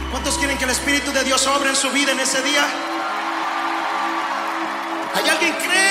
¿Cuántos quieren que el Espíritu de Dios obre en su vida en ese día? ¿Hay alguien que cree?